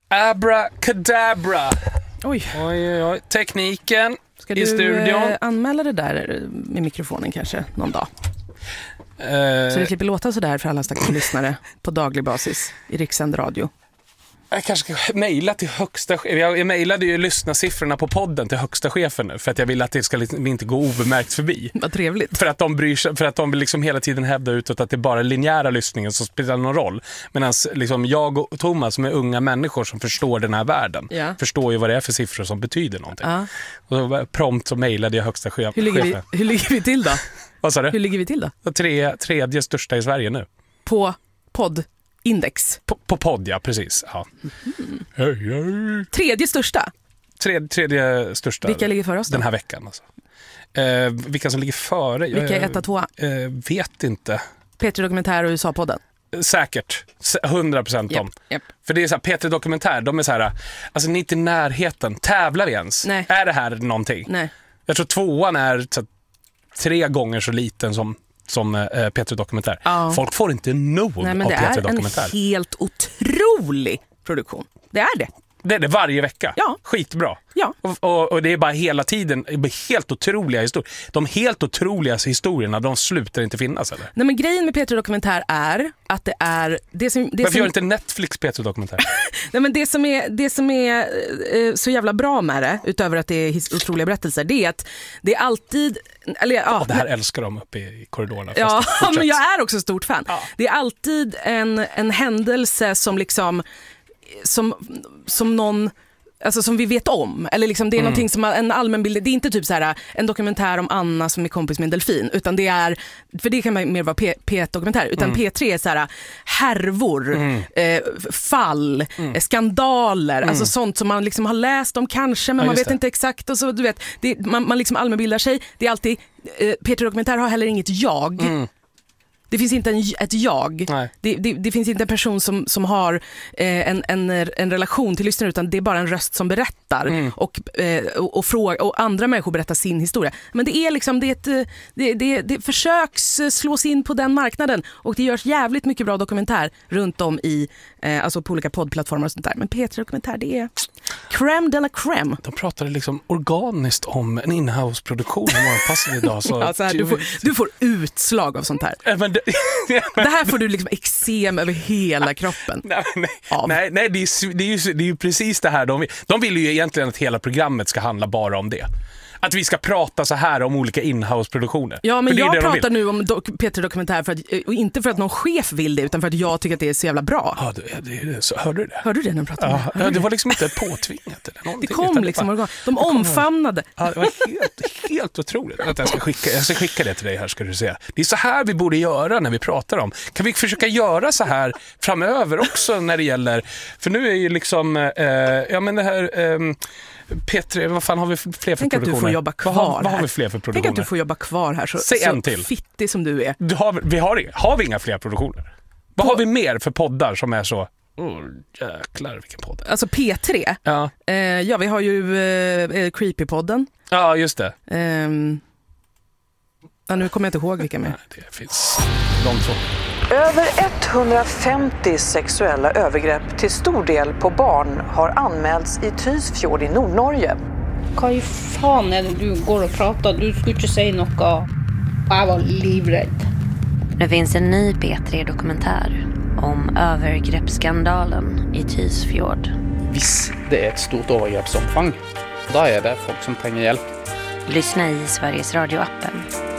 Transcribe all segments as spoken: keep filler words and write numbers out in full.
Abracadabra. Oj. Oj, oj, oj. Tekniken Ska i du studion. eh, anmäla det där med mikrofonen kanske någon dag? Uh, Så det slipper låta så där för alla stackars lyssnare på daglig basis i Rikssänd radio. Jag kanske ska mejla till högsta chefen. Jag, jag mejlade ju lyssnarsiffrorna på podden till högsta chefen nu för att jag vill att det ska liksom inte gå obemärkt förbi. Vad trevligt. För att de bryr sig, för att de vill liksom hela tiden hävda utåt att det är bara linjära lyssningen som spelar någon roll. Medan liksom jag och Thomas som är unga människor som förstår den här världen Ja. förstår ju vad det är för siffror som betyder någonting. Ja. Och så prompt så mejlade jag högsta chef, Hur ligger, chefen. vi, hur ligger vi till då? Vad sa du? Hur ligger vi till då? Tre, tredje största i Sverige nu. På poddindex. På, på podd, ja, precis. Ja. Mm. Hej, hej. Tredje största? Tredje, tredje största. Vilka ligger före oss då? Den här veckan. Alltså. Eh, vilka som ligger före? Vilka är etta, tvåa? Eh, vet inte. P tre Dokumentär och U S A-podden? Säkert. hundra procent Yep, om. yep. För det är så här, P tre Dokumentär, de är så här, alltså ni är inte i närheten. Tävlar vi ens? Nej. Är det här någonting? Nej. Jag tror tvåan är så, tre gånger så liten som, som eh, P tre Dokumentär. Ja. Folk får inte nog Nej, men av det P tre är en Dokumentär. helt otrolig produktion. Det är det. Det är det varje vecka. Ja. Skitbra. Ja. Och, och, och det är bara hela tiden det är helt otroliga historier. De helt otroliga historierna, de slutar inte finnas, eller? Nej, men grejen med P tre Dokumentär är att det är det som, det Varför som, gör inte Netflix P tre Dokumentär? nej, men det som är, det som är eh, så jävla bra med det, utöver att det är his- otroliga berättelser, det är att det är alltid, eller ja, Ja, det här älskar de uppe i korridorerna. ja, Fortsätt. men jag är också stort fan. Ja. Det är alltid en, en händelse som liksom som, som någon, alltså som vi vet om, eller liksom det är mm. någonting som en allmänbild, det är inte typ så här en dokumentär om Anna som är kompis med en delfin, utan det är, för det kan man mer vara P- P1-dokumentär, utan mm. P tre är så här härvor, mm. eh, fall, mm. skandaler, mm. alltså sånt som man liksom har läst om kanske, men ja, man vet det. Inte exakt, och så du vet, det, man, man liksom allmänbildar sig, det är alltid, eh, P tre Dokumentär har heller inget jag. Mm. Det finns inte en, ett jag. Det, det, det finns inte en person som, som har eh, en, en, en relation till lyssnaren, utan det är bara en röst som berättar mm. och, eh, och, och, fråga, och andra människor berättar sin historia. Men det är liksom det, är ett, det, det, det försöks slås in på den marknaden, och det görs jävligt mycket bra dokumentär runt om i eh, alltså på olika poddplattformar och sånt där. Men P tre Dokumentär, det är crème de la crème. De pratade liksom organiskt om en inhouse-produktion i Morgonpasset idag. Så ja, så här, du, får, du får utslag av sånt här. Men det, det här får du liksom eksem över hela kroppen. Nej, nej, nej, nej det, är, det, är ju, det är ju precis det här. De vill, de vill ju egentligen att hela programmet ska handla bara om det. Att vi ska prata så här om olika inhouse-produktioner. Ja, men jag de pratar nu om dok- P tre Dokumentär för att, och inte för att någon chef vill det, utan för att jag tycker att det är så jävla bra. Ja, det, det, det, så, hörde du det? Hörde du det när de pratade ja, om det? Ja, det var liksom inte påtvingat eller någonting. Det kom liksom organ. De omfamnade. Ja, det var helt, helt otroligt. Att jag, ska skicka, jag ska skicka det till dig här, ska du se. Det är så här vi borde göra när vi pratar om. Kan vi försöka göra så här framöver också när det gäller... För nu är ju liksom... Eh, ja, men det här... Eh, P tre, vad fan har vi fler för Tänk produktioner? Tänk att du får jobba kvar vad har, här. vad har vi fler för produktioner? Tänk att du får jobba kvar här så, Säg så en till. fittig som du är. Du har, vi har, har vi inga fler produktioner? Vad På, har vi mer för poddar som är så... Oh, jäklar vilken podd. Alltså P tre? Ja, eh, ja vi har ju eh, Creepy-podden. Ja, just det. Eh, ja, nu kommer jag inte ihåg vilka mer. Nej, det finns långt från. Över etthundrafemtio sexuella övergrepp till stor del på barn har anmälts i Tysfjord i Nordnorge. Vad fan är det du går och pratar? Du skulle inte säga något. Jag var livrädd. Det finns en ny P tre Dokumentär om övergreppsskandalen i Tysfjord. Visst, det är ett stort övergreppsomfång. Då är det folk som behöver hjälp. Lyssna i Sveriges Radio-appen.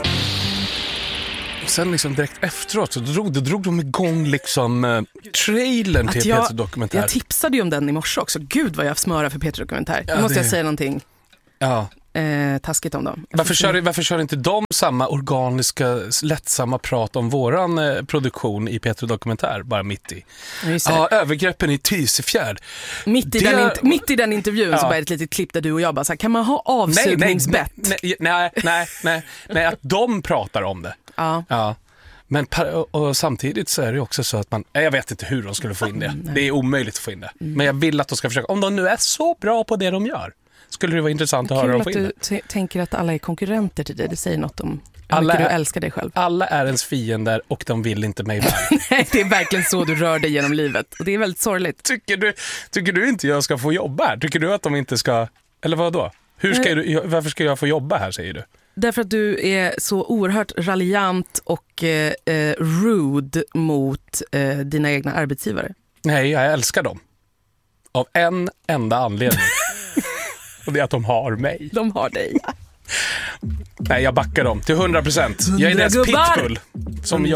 Och sen liksom direkt efteråt så drog, då drog de igång liksom uh, trailern till jag, P tre Dokumentär. Jag tipsade ju om den i morse också. Gud vad jag smörar för P tre Dokumentär. Nu ja, måste det... jag säga någonting ja. eh, taskigt om dem. Varför kör, varför kör inte de samma organiska, lättsamma prat om våran eh, produktion i P tre Dokumentär bara mitt i? Ja, övergreppen i Tysefjärd. Mitt i, det... den, int- mitt i den intervjun ja. Så bara ett litet klipp där du och jag bara så här, kan man ha avsugningsbett? Nej, nej, nej, nej, nej, nej, att de pratar om det. Ja. Ja. Men och, och samtidigt så är det också så att man, jag vet inte hur de skulle få in det. Mm, det är omöjligt att få in det. Mm. Men jag vill att de ska försöka, om de nu är så bra på det de gör, skulle det vara intressant att höra dem få in det. Kul att du t- tänker att alla är konkurrenter till det, det säger något om hur Alla mycket du är, älskar dig själv. alla är ens fiender och de vill inte mig väl. Nej, det är verkligen så du rör dig genom livet. Och det är väldigt sorgligt. Tycker du, tycker du inte jag ska få jobba här? Tycker du att de inte ska... Eller vad då? Hur ska du, varför ska jag få jobba här, säger du? Därför att du är så oerhört raljant och eh, rude mot eh, dina egna arbetsgivare. Nej, jag älskar dem. Av en enda anledning. Och det är att de har mig. De har dig. Nej, jag backar dem till hundra procent. Jag är deras gubbar. pitbull. Som jag